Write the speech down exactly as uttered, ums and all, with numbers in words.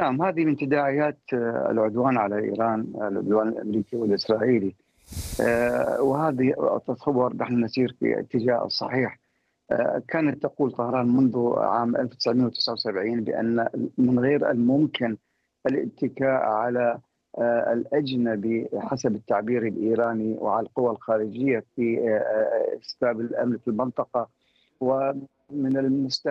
نعم، هذه من تداعيات آه، العدوان على إيران، العدوان الأمريكي والإسرائيلي. آه، وهذه أتصور نحن نسير في الاتجاه الصحيح. آه، كانت تقول طهران منذ عام ألف وتسعمئة وتسعة وسبعين بأن من غير الممكن الاتكاء على آه، الأجنبي حسب التعبير الإيراني وعلى القوى الخارجية في آه، آه، إسباب الأمن في المنطقة. ومن المستبعد